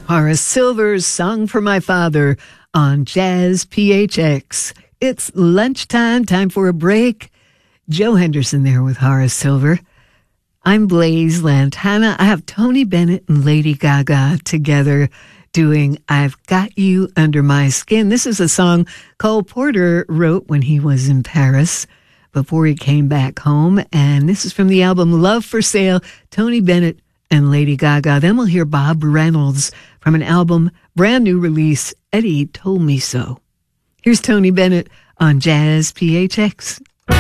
Horace Silver's Song for My Father on Jazz PHX. It's lunchtime, time for a break. Joe Henderson there with Horace Silver. I'm Blaze Lantana. I have Tony Bennett and Lady Gaga together doing I've Got You Under My Skin. This is a song Cole Porter wrote when he was in Paris before he came back home. And this is from the album Love for Sale, Tony Bennett and Lady Gaga. Then we'll hear Bob Reynolds from an album, brand new release, Eddie Told Me So. Here's Tony Bennett on Jazz PHX.